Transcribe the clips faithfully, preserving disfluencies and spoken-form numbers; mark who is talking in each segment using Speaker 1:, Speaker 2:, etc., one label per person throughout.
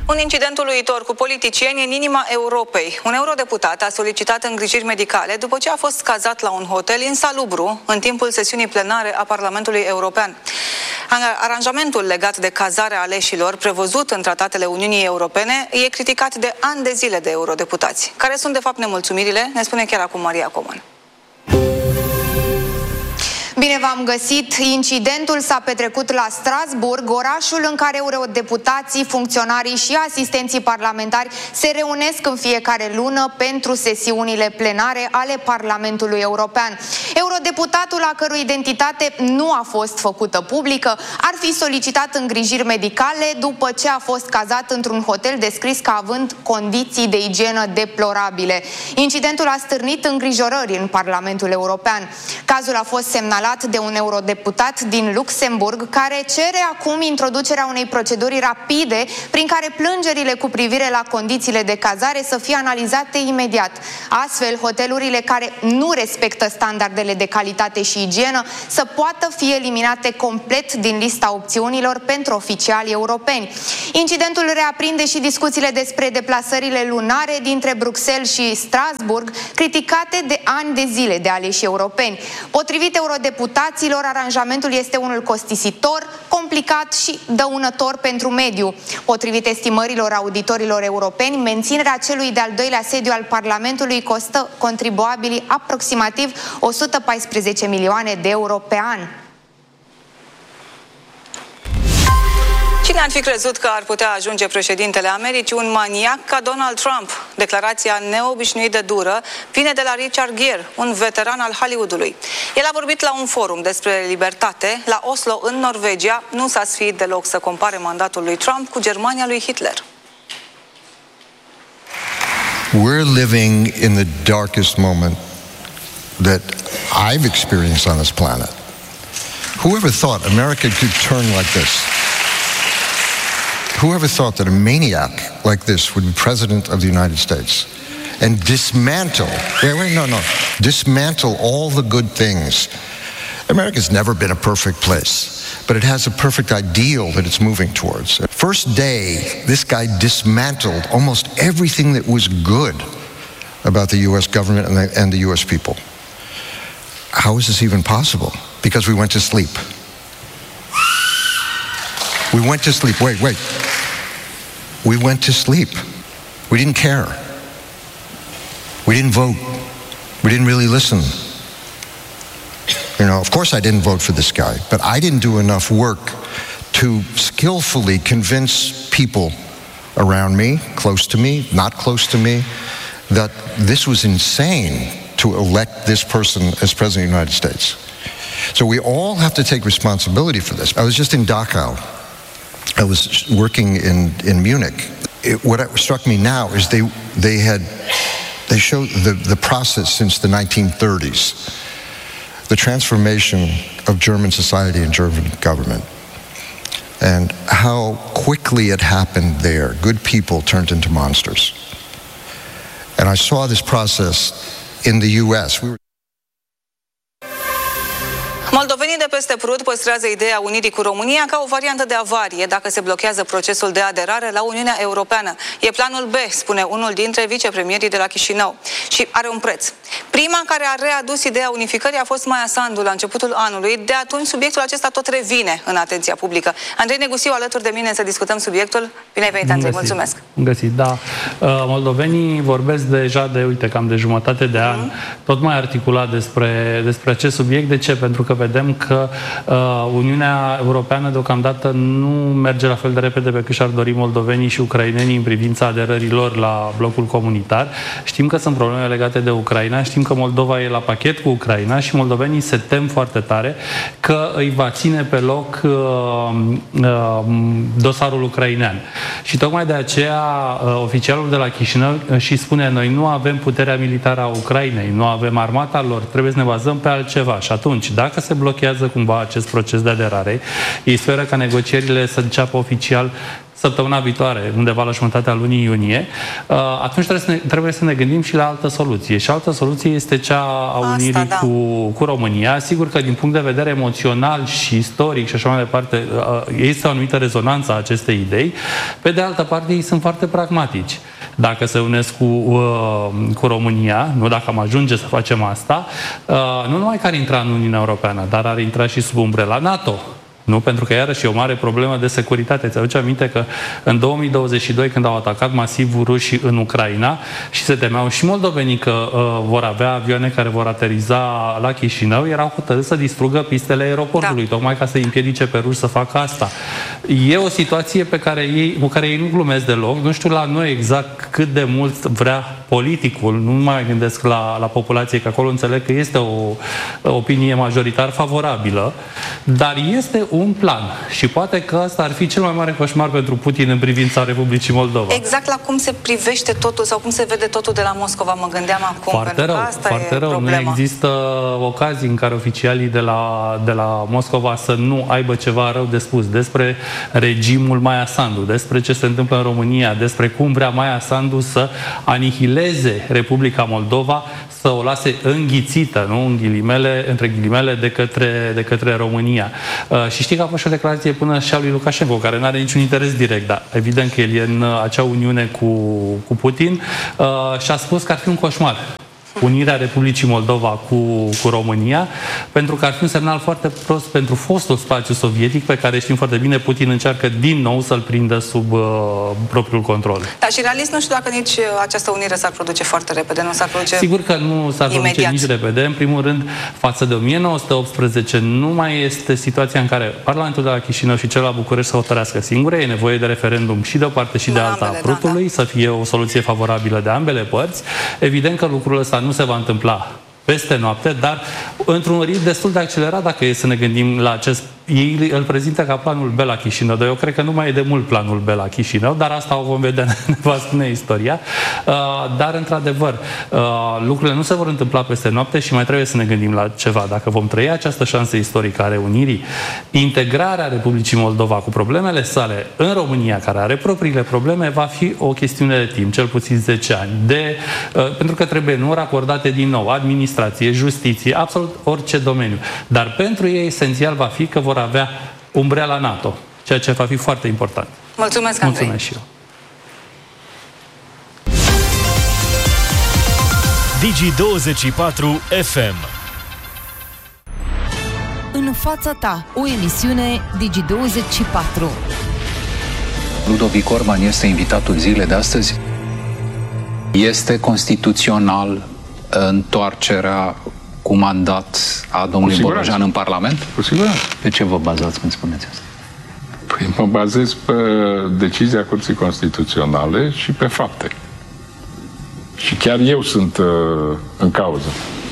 Speaker 1: Un incident uluitor cu politicieni în inima Europei. Un eurodeputat a solicitat îngrijiri medicale după ce a fost cazat la un hotel insalubru în timpul sesiunii plenare a Parlamentului European. Aranjamentul legat de cazarea aleșilor prevăzut în tratatele Uniunii Europene e criticat de ani de zile de eurodeputați. Care sunt de fapt nemulțumirile? Ne spune chiar acum Maria Coman.
Speaker 2: Bine v-am găsit! Incidentul s-a petrecut la Strasbourg, orașul în care eurodeputații, funcționarii și asistenții parlamentari se reunesc în fiecare lună pentru sesiunile plenare ale Parlamentului European. Eurodeputatul, a cărui identitate nu a fost făcută publică, ar fi solicitat îngrijiri medicale după ce a fost cazat într-un hotel descris ca având condiții de igienă deplorabile. Incidentul a stârnit îngrijorări în Parlamentul European. Cazul a fost semnalat de un eurodeputat din Luxemburg, care cere acum introducerea unei proceduri rapide prin care plângerile cu privire la condițiile de cazare să fie analizate imediat. Astfel, hotelurile care nu respectă standardele de calitate și igienă să poată fi eliminate complet din lista opțiunilor pentru oficiali europeni. Incidentul reaprinde și discuțiile despre deplasările lunare dintre Bruxelles și Strasbourg, criticate de ani de zile de aleși europeni. Potrivit eurodeputaților, aranjamentul este unul costisitor, complicat și dăunător pentru mediu. Potrivit estimărilor auditorilor europeni, menținerea celui de-al doilea sediu al Parlamentului costă contribuabilii aproximativ o sută paisprezece milioane de euro pe an.
Speaker 1: Cine ar fi crezut că ar putea ajunge președintele Americii un maniac ca Donald Trump? Declarația neobișnuit de dură vine de la Richard Gere, un veteran al Hollywoodului. El a vorbit la un forum despre libertate la Oslo, în Norvegia. Nu s-a sfiit deloc să compare mandatul lui Trump cu Germania lui Hitler.
Speaker 3: We're living in the darkest moment that I've experienced on this planet. Whoever thought America could turn like this? Whoever thought that a maniac like this would be president of the United States and dismantle, wait, wait, no, no, dismantle all the good things. America's never been a perfect place, but it has a perfect ideal that it's moving towards. First day, this guy dismantled almost everything that was good about the U S government and the, and the U S people. How is this even possible? Because we went to sleep. We went to sleep. Wait, wait. We went to sleep. We didn't care. We didn't vote. We didn't really listen. You know, of course I didn't vote for this guy, but I didn't do enough work to skillfully convince people around me, close to me, not close to me, that this was insane to elect this person as president of the United States. So we all have to take responsibility for this. I was just in Dachau. I was working in, in Munich. It, what struck me now is they, they had, they showed the, the process since the nineteen thirties, the transformation of German society and German government, and how quickly it happened there. Good people turned into monsters. And I saw this process in the U S. We were
Speaker 1: Moldovenii de peste Prut păstrează ideea unirii cu România ca o variantă de avarie dacă se blochează procesul de aderare la Uniunea Europeană. E planul B, spune unul dintre vicepremierii de la Chișinău. Și are un preț. Prima care a readus ideea unificării a fost Maia Sandu la începutul anului. De atunci subiectul acesta tot revine în atenția publică. Andrei Negusiu alături de mine să discutăm subiectul. Bine ai venit, Andrei, mulțumesc.
Speaker 4: Bun găsit, da. Moldovenii vorbesc deja de, uite, cam de jumătate de an, mm. tot mai articulat despre, despre acest subiect. De ce? Pentru că vedem că uh, Uniunea Europeană deocamdată nu merge la fel de repede pe cât și-ar dori moldovenii și ucrainenii în privința aderării lor la blocul comunitar. Știm că sunt probleme legate de Ucraina, știm că Moldova e la pachet cu Ucraina și moldovenii se tem foarte tare că îi va ține pe loc uh, uh, dosarul ucrainean. Și tocmai de aceea uh, oficialul de la Chișinău și spune: noi nu avem puterea militară a Ucrainei, nu avem armata lor, trebuie să ne bazăm pe altceva. Și atunci, dacă se blochează cumva acest proces de aderare, ei speră ca negocierile să înceapă oficial săptămâna viitoare, undeva la jumătatea lunii iunie, atunci trebuie să, ne, trebuie să ne gândim și la altă soluție. Și altă soluție este cea a unirii Asta, da. cu, cu România. Sigur că din punct de vedere emoțional și istoric și așa mai departe, este o anumită rezonanță a acestei idei. Pe de altă parte, ei sunt foarte pragmatici. Dacă se unesc cu, cu România, nu dacă am ajunge să facem asta, nu numai că ar intra în Uniunea Europeană, dar ar intra și sub umbrela NATO. Nu? Pentru că iarăși e o mare problemă de securitate. Ți-aduce aminte că în două mii douăzeci și doi, când au atacat masiv rușii în Ucraina și se temeau și moldovenii că uh, vor avea avioane care vor ateriza la Chișinău, erau hotărâți să distrugă pistele aeroportului, da. tocmai ca să împiedice pe ruși să facă asta. E o situație pe care ei, cu care ei nu glumesc deloc. Nu știu la noi exact cât de mult vrea politicul, nu mai gândesc la, la populație, că acolo înțeleg că este o opinie majoritar favorabilă, dar este un plan. Și poate că asta ar fi cel mai mare coșmar pentru Putin în privința Republicii Moldova.
Speaker 1: Exact la cum se privește totul sau cum se vede totul de la Moscova, mă gândeam acum.
Speaker 4: Foarte rău, asta foarte rău. Problema. Nu există ocazii în care oficialii de la, de la Moscova să nu aibă ceva rău de spus despre regimul Maia Sandu, despre ce se întâmplă în România, despre cum vrea Maia Sandu să anihileze Republica Moldova, să o lase înghițită, nu? În ghilimele, între ghilimele, de către, de către România. Uh, și știi că a fost și o declarație până și a lui Lukashenko, care nu are niciun interes direct, dar evident că el e în acea uniune cu, cu Putin, uh, și a spus că ar fi un coșmar unirea Republicii Moldova cu, cu România, pentru că ar fi un semnal foarte prost pentru fostul spațiu sovietic, pe care știm foarte bine, Putin încearcă din nou să-l prindă sub uh, propriul control.
Speaker 1: Da, și realist nu știu dacă nici această unire s-ar produce foarte repede, nu s-ar produce
Speaker 4: Sigur că nu s-ar produce nici repede. În primul rând, față de o mie nouă sute optsprezece, nu mai este situația în care Parlamentul de la Chișinău și cel la București să hotărească singure, e nevoie de referendum și de o parte și de alta a Prutului, da, da. să fie o soluție favorabilă de ambele părți. Evident că lucrul ăsta nu se va întâmpla peste noapte, dar într-un ritm destul de accelerat, dacă e să ne gândim la acest... Ei îl prezintă ca planul B la Chișinău, dar eu cred că nu mai e de mult planul B la Chișinău, dar asta o vom vedea, ne va spune istoria. Uh, dar, într-adevăr, uh, lucrurile nu se vor întâmpla peste noapte și mai trebuie să ne gândim la ceva. Dacă vom trăi această șansă istorică a reunirii, integrarea Republicii Moldova cu problemele sale în România, care are propriile probleme, va fi o chestiune de timp, cel puțin zece ani. De, uh, pentru că trebuie nu acordate din nou administrație, justiție, absolut orice domeniu. Dar pentru ei esențial va fi că vor avea umbrela NATO, ceea ce va fi foarte important.
Speaker 1: Mulțumesc, Andrei.
Speaker 4: Mulțumesc și eu.
Speaker 5: Digi douăzeci și patru F M.
Speaker 6: În fața ta, o emisiune Digi douăzeci și patru.
Speaker 7: Ludovic Orban este invitatul zilei de astăzi. Este constituțional întoarcerea cu mandat a domnului Borojan în Parlament?
Speaker 8: Cu siguranță.
Speaker 7: Pe ce vă bazați când spuneți asta?
Speaker 8: Păi mă bazez pe decizia Curții Constituționale și pe fapte. Și chiar eu sunt uh, în cauză.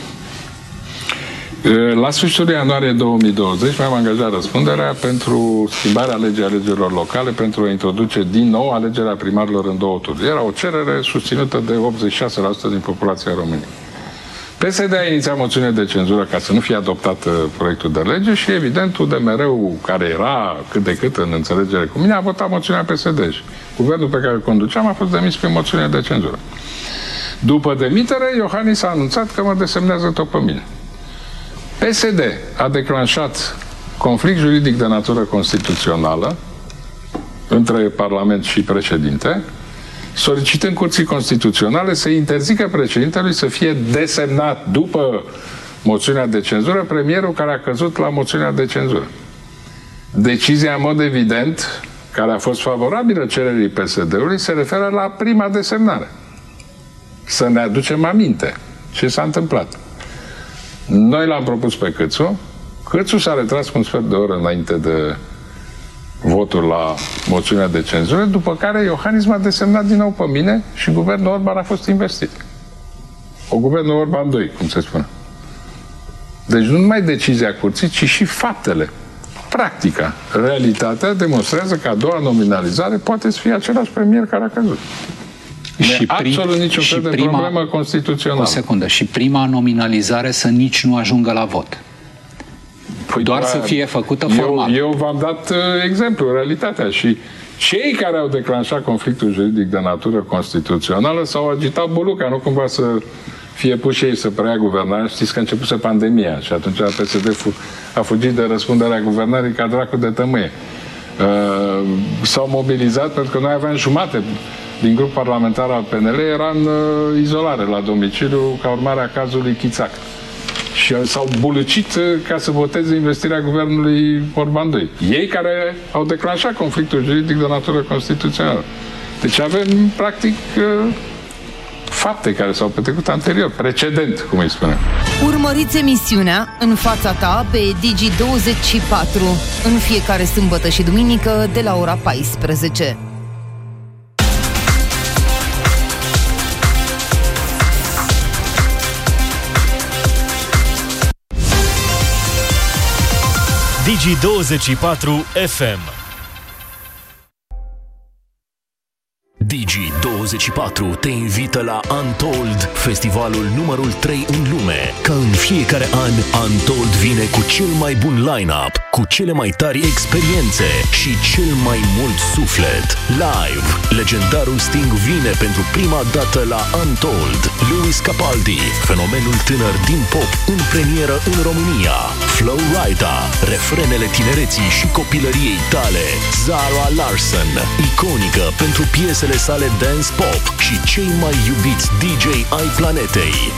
Speaker 8: La sfârșitul ianuarie două mii douăzeci mi-am angajat răspunderea pentru schimbarea legii alegerilor locale, pentru a introduce din nou alegerea primarilor în două tururi. Era o cerere susținută de optzeci și șase la sută din populația României. P S D a inițiat moțiune de cenzură ca să nu fie adoptat proiectul de lege și, evident, U D M R-ul, care era cât de cât în înțelegere cu mine, a votat moțiunea P S D. Guvernul pe care îl conduceam a fost demis prin moțiune de cenzură. După demitere, Iohannis a anunțat că mă desemnează tot pe mine. P S D a declanșat conflict juridic de natură constituțională între Parlament și președinte, solicitând Curții Constituționale să interzică președintelui să fie desemnat după moțiunea de cenzură premierul care a căzut la moțiunea de cenzură. Decizia, în mod evident, care a fost favorabilă cererii P S D-ului, se referă la prima desemnare. Să ne aducem aminte ce s-a întâmplat. Noi l-am propus pe Câțu. Câțu s-a retras cu un sfert de oră înainte de votul la moțiunea de cenzură, după care Iohannis m-a desemnat din nou pe mine și guvernul Orban a fost investit. O guvernul Orban doi, cum se spune. Deci nu numai decizia curții, ci și faptele. Practica, realitatea demonstrează că a doua nominalizare poate să fie același premier care a căzut. Și absolut niciun fel de prima, problemă constituțională.
Speaker 7: O secundă. Și prima nominalizare să nici nu ajungă la vot. Păi doar să fie făcută formal.
Speaker 8: Eu, eu v-am dat uh, exemplu, realitatea. Și cei care au declanșat conflictul juridic de natură constituțională s-au agitat buluca, nu cumva să fie puși ei să preia guvernarea. Știți că începuse pandemia și atunci P S D a fugit de răspunderea guvernării ca dracu de tămâie. Uh, s-au mobilizat pentru că noi aveam jumate din grup parlamentar al P N L era în uh, izolare la domiciliu ca urmare a cazului Chițac. Și s-au bulucit uh, ca să voteze investirea guvernului Orban doi. Ei care au declanșat conflictul juridic de natură constituțională. Deci avem, practic, uh, fapte care s-au petrecut anterior, precedent, cum îi spunem.
Speaker 6: Urmăriți emisiunea În fața ta pe Digi douăzeci și patru în fiecare sâmbătă și duminică de la ora paisprezece.
Speaker 5: Digi douăzeci și patru F M.
Speaker 9: Digi douăzeci și patru te invită la Untold, festivalul numărul trei în lume. Ca în fiecare an, Untold vine cu cel mai bun line-up, cu cele mai tari experiențe și cel mai mult suflet. Live, legendarul Sting vine pentru prima dată la Untold. Lewis Capaldi, fenomenul tânăr din pop în premieră în România. Flo Rida, refrenele tinereții și copilăriei tale. Zara Larsson, iconică pentru piesele sale dance pop și cei mai iubiți D J ai planetei.